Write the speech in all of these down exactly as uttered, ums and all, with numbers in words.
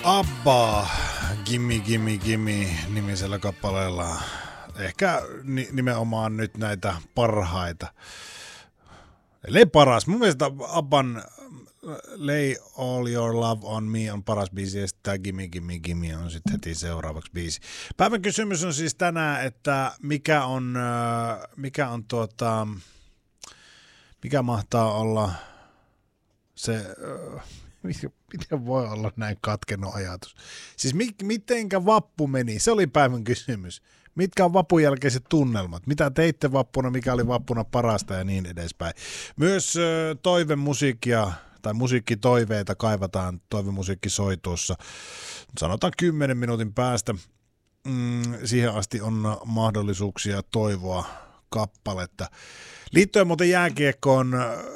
ABBA, Gimme Gimme Gimme nimisellä kappaleella. Ehkä ni- nimenomaan nyt näitä parhaita. Ellei paras. Mun mielestä ABBAn Lay All Your Love On Me on paras biisi ja sitten tämä Gimme Gimme Gimme on sitten heti seuraavaksi biisi. Päivän kysymys on siis tänään, että mikä on, mikä on tuota, mikä mahtaa olla se... Miten voi olla näin katkennut ajatus? Siis mi- mitenkä vappu meni? Se oli päivän kysymys. Mitkä on vapun jälkeiset tunnelmat? Mitä teitte vappuna, mikä oli vappuna parasta ja niin edespäin. Myös ö, toivemusiikkia tai musiikkitoiveita kaivataan toivemusiikkisoitussa. Sanotaan kymmenen minuutin päästä. Mm, siihen asti on mahdollisuuksia toivoa kappaletta. Liittyen muuten jääkiekkoon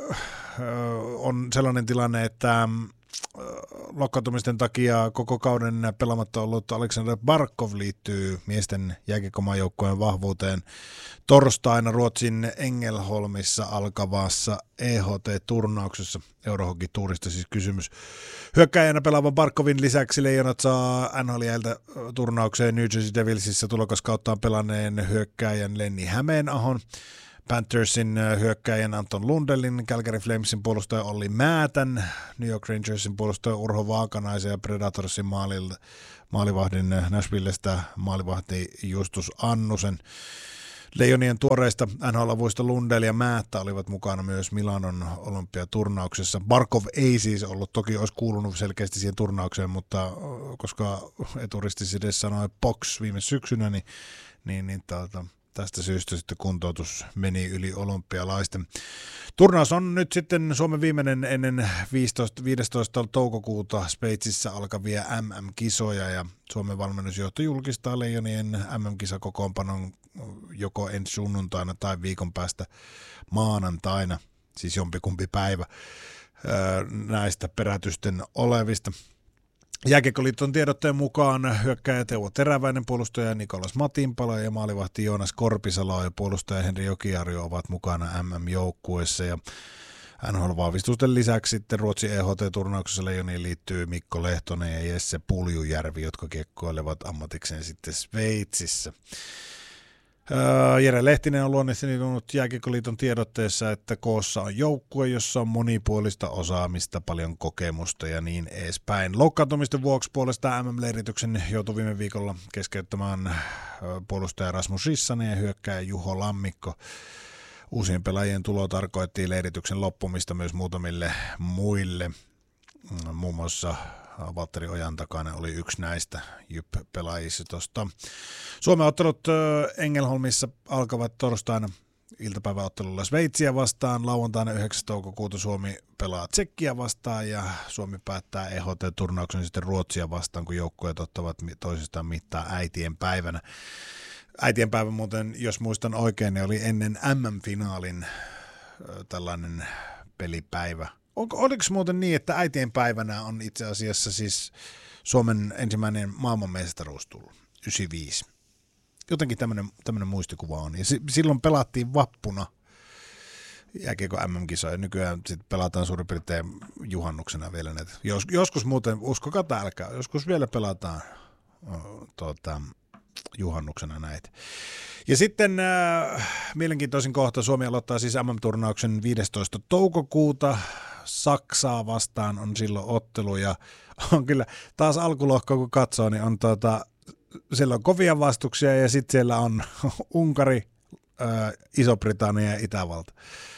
on sellainen tilanne, että loukkaantumisten takia koko kauden pelaamatta ollut Aleksander Barkov liittyy miesten jääkiekkomaajoukkueen vahvuuteen torstaina Ruotsin Ängelholmissa alkavassa E H T-turnauksessa. Eurohockey-tuurista siis kysymys. Hyökkääjänä pelaavan Barkovin lisäksi Leijonat saa N H L:ltä turnaukseen New Jersey Devilsissä tulokaskauttaan pelanneen hyökkääjän Lenni Hämeenahon, Panthersin hyökkääjän Anton Lundellin, Calgary Flamesin puolustaja Olli Määtän, New York Rangersin puolustaja Urho Vaakanaisen ja Predatorsin maalil, maalivahdin Nashvillestä maalivahti Justus Annusen. Leijonien tuoreista N H L-avuista Lundell ja Määttä olivat mukana myös Milanon olympiaturnauksessa. Barkov ei siis ollut, toki olisi kuulunut selkeästi siihen turnaukseen, mutta koska eturisti edes sanoi Box viime syksynä, niin, niin, niin tuota, tästä syystä sitten kuntoutus meni yli olympialaisten. Turnaus on nyt sitten Suomen viimeinen ennen viidestoista toukokuuta Sveitsissä alkavia M M-kisoja ja Suomen valmennusjohto julkistaa Leijonien M M-kisakokoonpanon joko ensi sunnuntaina tai viikon päästä maanantaina, siis jompikumpi päivä näistä perätysten olevista. Jääkiekkoliiton tiedotteen mukaan hyökkääjä Teuvo Teräväinen, puolustaja Nikolas Matinpalo ja maalivahti Joonas Korpisalo ja puolustaja Henri Jokiharju ovat mukana M M-joukkueessa. Ja N H L-vahvistusten lisäksi sitten Ruotsin E H T-turnauksessa Leijoniin liittyy Mikko Lehtonen ja Jesse Puljujärvi, jotka kiekkoilevat ammatikseen sitten Sveitsissä. Jere Lehtinen on luonnehtinut Jääkiekkoliiton tiedotteessa, että koossa on joukkue, jossa on monipuolista osaamista, paljon kokemusta ja niin edespäin. Loukkaantumisten vuoksi puolestaan M M-leirityksen joutui viime viikolla keskeyttämään puolustaja Rasmus Rissanen ja hyökkääjä Juho Lammikko. Uusien pelaajien tulo tarkoitti leirityksen loppumista myös muutamille muille, muun muassa Valtteri Ojantakainen oli yksi näistä J Y P-pelaajista. Suomen ottelut Ängelholmissa alkavat torstaina iltapäiväottelulla Sveitsiä vastaan. Lauantaina yhdeksäs toukokuuta Suomi pelaa Tsekkiä vastaan ja Suomi päättää E H T-turnauksen sitten Ruotsia vastaan, kun joukkueet ottavat toisistaan mittaa äitien päivänä. Äitien päivä muuten, jos muistan oikein, niin oli ennen M M-finaalin tällainen pelipäivä. Onko, oliko muuten niin, että äitien päivänä on itse asiassa siis Suomen ensimmäinen maailmanmestaruus tullut, yhdeksänkymmentäviisi. Jotenkin tämmöinen, tämmöinen muistikuva on. Ja si, silloin pelattiin vappuna jääkiekko M M-kisoja ja nykyään sitten pelataan suurin piirtein juhannuksena vielä näitä. Jos, joskus muuten, uskokaa tai älkää, joskus vielä pelataan oh, tuota, juhannuksena näitä. Ja sitten äh, mielenkiintoisin kohta, Suomi aloittaa siis M M-turnauksen viidestoista toukokuuta. Saksaa vastaan on silloin ottelu ja on kyllä taas alkulohko kun katsoo, niin on tuota, siellä on kovia vastuksia ja sitten siellä on Unkari, äh, Iso-Britannia ja Itävalta.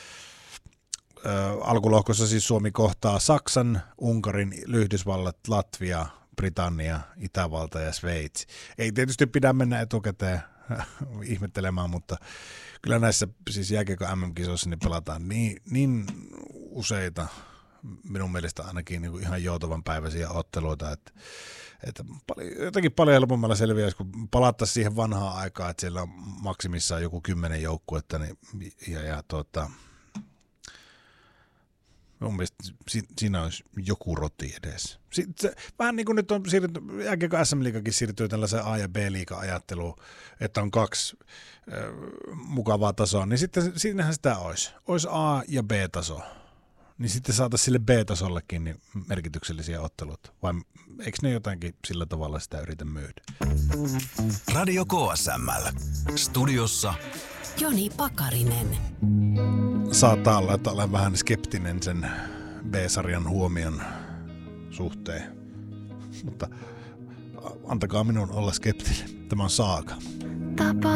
Äh, alkulohkossa siis Suomi kohtaa Saksan, Unkarin, Yhdysvallat, Latvia, Britannia, Itävalta ja Sveitsi. Ei tietysti pidä mennä etukäteen ihmettelemään, mutta kyllä näissä siis jääkiekon M M-kisoissa niin pelataan niin, niin useita, minun mielestä ainakin niin kuin ihan joutavan päiväisiä otteluita, että, että paljon, jotenkin paljon helpommalla selviäisi, kun palattaisiin siihen vanhaan aikaan, että siellä on maksimissaan joku kymmenen joukkuetta, niin, ja, ja tuota, mun mielestä siinä olisi joku roti edes. Se, vähän niin kuin nyt on siirrytty, jääkiekko S M-liigakin siirtyy tällaiseen A- ja B-liiga-ajatteluun, että on kaksi äh, mukavaa tasoa, niin sitten siinähän sitä olisi. Olisi A- ja B-taso. niin sitten saataisiin sille B-tasollekin niin merkityksellisiä otteluita. Vai eikö ne jotenkin sillä tavalla sitä yritä myydä? Radio K S M L. Studiossa Joni Pakarinen. Saattaa olla, että olen vähän skeptinen sen B-sarjan huomion suhteen. Mutta antakaa minun olla skeptinen. Tämä on Saaga. Tapa